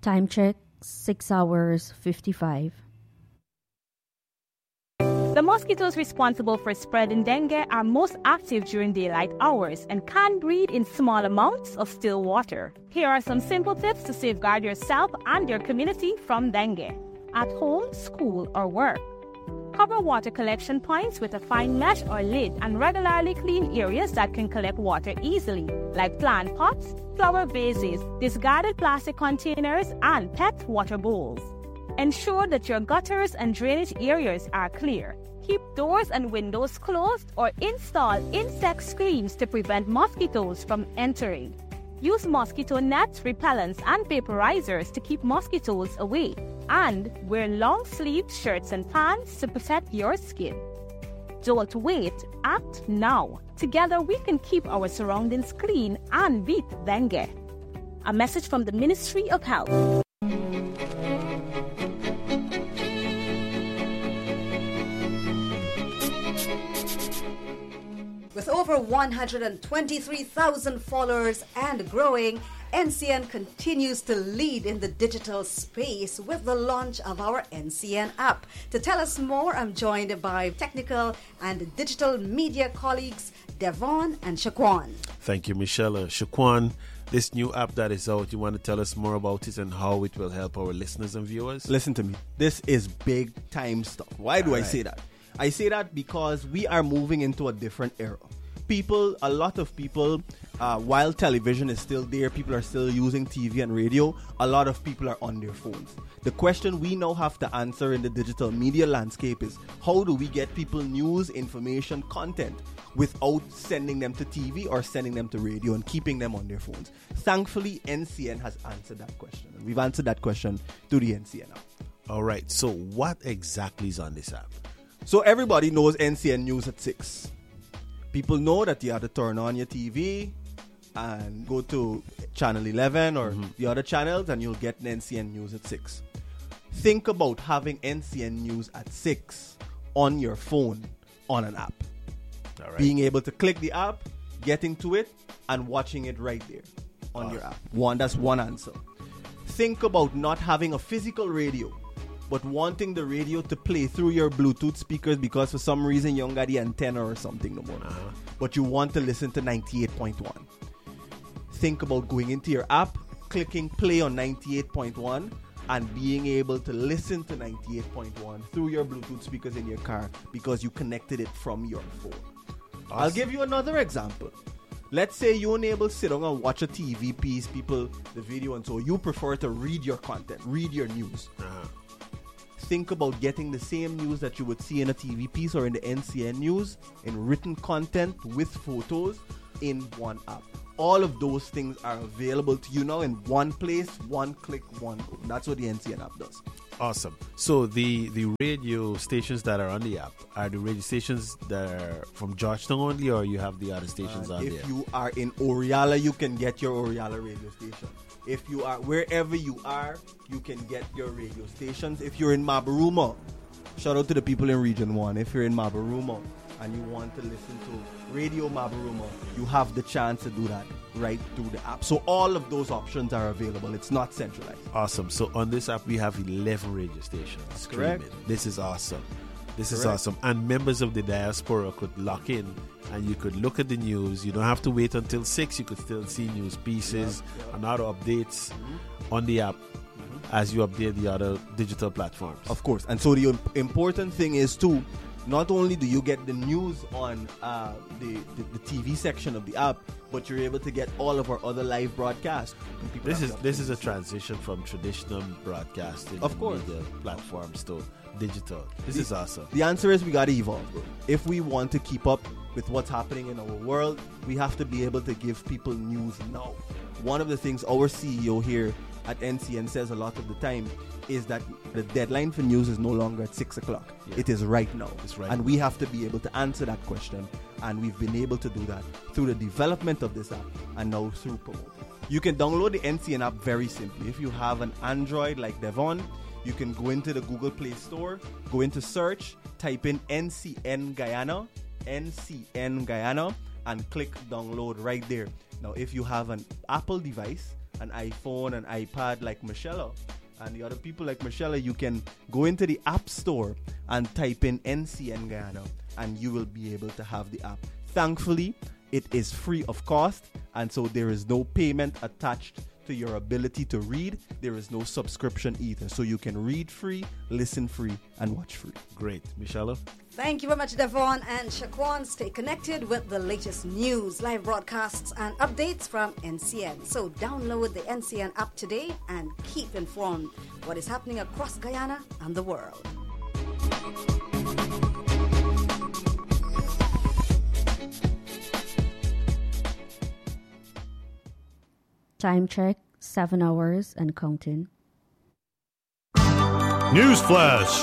Time check, 6 hours 55. The mosquitoes responsible for spreading dengue are most active during daylight hours and can breed in small amounts of still water. Here are some simple tips to safeguard yourself and your community from dengue. At home, school, or work. Cover water collection points with a fine mesh or lid and regularly clean areas that can collect water easily, like plant pots, flower vases, discarded plastic containers, and pet water bowls. Ensure that your gutters and drainage areas are clear. Keep doors and windows closed or install insect screens to prevent mosquitoes from entering. Use mosquito nets, repellents, and vaporizers to keep mosquitoes away. And wear long-sleeved shirts and pants to protect your skin. Don't wait, act now. Together we can keep our surroundings clean and beat dengue. A message from the Ministry of Health. With over 123,000 followers and growing, NCN continues to lead in the digital space with the launch of our NCN app. To tell us more, I'm joined by technical and digital media colleagues Devon and Shaquan. Thank you, Michelle. Shaquan, this new app that is out, you want to tell us more about it and how it will help our listeners and viewers? Listen to me. This is big time stuff. Why do I say that? I say that because we are moving into a different era. A lot of people, while television is still there, people are still using TV and radio, a lot of people are on their phones. The question we now have to answer in the digital media landscape is, how do we get people news, information, content without sending them to TV or sending them to radio and keeping them on their phones? Thankfully, NCN has answered that question. And we've answered that question through the NCN app. All right, so what exactly is on this app? So everybody knows NCN News at 6. People know that you have to turn on your TV and go to channel 11 or the other channels and you'll get NCN News at 6. Think about having NCN News at 6 on your phone on an app. All right. Being able to click the app, getting to it, and watching it right there on your app. That's one answer. Think about not having a physical radio, but wanting the radio to play through your Bluetooth speakers because for some reason you don't got the antenna or something no more. But you want to listen to 98.1. Think about going into your app, clicking play on 98.1 and being able to listen to 98.1 through your Bluetooth speakers in your car because you connected it from your phone. Awesome. I'll give you another example. Let's say you're unable to sit down and watch a TV piece, the video, and so you prefer to read your content, read your news. Think about getting the same news that you would see in a TV piece or in the NCN News in written content with photos in one app. All of those things are available to you now in one place, one click, one go. That's what the NCN app does. Awesome. So the radio stations that are on the app are the radio stations that are from Georgetown only, or you have the other stations on there? If you are in Oriala, you can get your Oriala radio station. If you are wherever you are, you can get your radio stations. If you're in Mabaruma, shout out to the people in Region 1. If you're in Mabaruma and you want to listen to Radio Mabaruma, you have the chance to do that right through the app. So all of those options are available. It's not centralized. Awesome. So on this app, we have 11 radio stations. Correct. This is awesome. This is awesome. And members of the diaspora could lock in and you could look at the news. You don't have to wait until 6. You could still see news pieces and other updates on the app as you update the other digital platforms. Of course. And so the important thing is too, not only do you get the news on the TV section of the app, but you're able to get all of our other live broadcasts. This is a transition from traditional broadcasting media platforms to digital. This is awesome. The answer is we got to evolve, bro. If we want to keep up with what's happening in our world, we have to be able to give people news now. One of the things our CEO here at NCN says a lot of the time is that the deadline for news is no longer at 6 o'clock. Yeah. It is right now. And we have to be able to answer that question. And we've been able to do that through the development of this app and now through promoting. You can download the NCN app very simply. If you have an Android like Devon, you can go into the Google Play Store, go into search, type in NCN Guyana, and click download right there. Now, if you have an Apple device, an iPhone, an iPad like Michelle and the other people like Michelle, you can go into the App Store and type in NCN Guyana and you will be able to have the app. Thankfully, it is free of cost, and so there is no payment attached to your ability to read. There is no subscription either. So you can read free, listen free, and watch free. Great. Michelle? Thank you very much, Devon and Shaquan. Stay connected with the latest news, live broadcasts, and updates from NCN. So download the NCN app today and keep informed what is happening across Guyana and the world. Time check, 7 hours and counting. News Flash.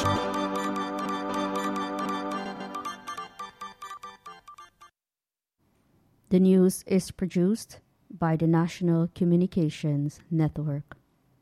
The news is produced by the National Communications Network.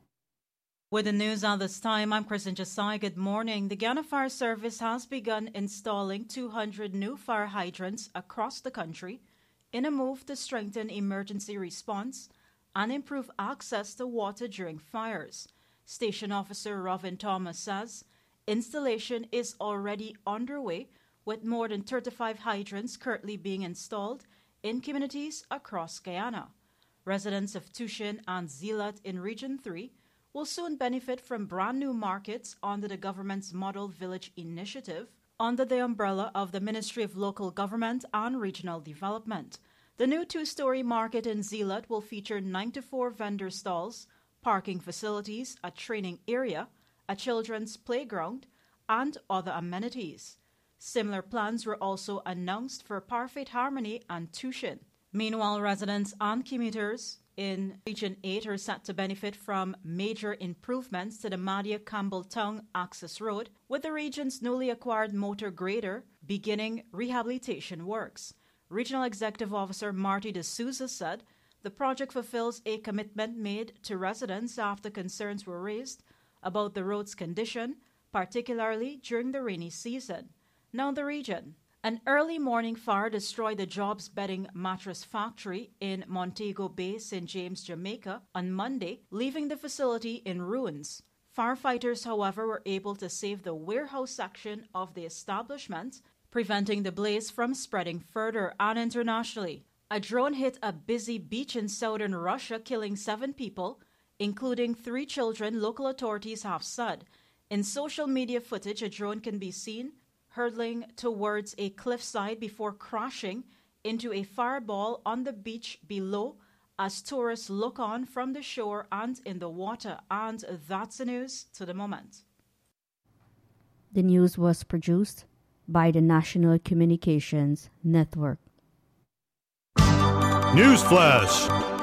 With the news at this time, I'm Kristen Jasai. Good morning. The Guyana Fire Service has begun installing 200 new fire hydrants across the country in a move to strengthen emergency response and improve access to water during fires. Station Officer Robin Thomas says installation is already underway, with more than 35 hydrants currently being installed in communities across Guyana. Residents of Tushin and Zeelat in Region 3 will soon benefit from brand new markets under the government's Model Village initiative under the umbrella of the Ministry of Local Government and Regional Development. The new 2-story market in Zeelat will feature 94 vendor stalls, parking facilities, a training area, a children's playground, and other amenities. Similar plans were also announced for Parfait Harmony and Tushin. Meanwhile, residents and commuters in Region 8 are set to benefit from major improvements to the Madia Campbelltown access road, with the region's newly acquired motor grader beginning rehabilitation works. Regional Executive Officer Marty D'Souza said the project fulfills a commitment made to residents after concerns were raised about the road's condition, particularly during the rainy season. Now the region. An early morning fire destroyed the Jobs Bedding Mattress Factory in Montego Bay, St. James, Jamaica on Monday, leaving the facility in ruins. Firefighters, however, were able to save the warehouse section of the establishment, preventing the blaze from spreading further and internationally. A drone hit a busy beach in southern Russia, killing 7 people, including 3 children, local authorities have said. In social media footage, a drone can be seen hurtling towards a cliffside before crashing into a fireball on the beach below as tourists look on from the shore and in the water. And that's the news to the moment. The news was produced by the National Communications Network. News Flash.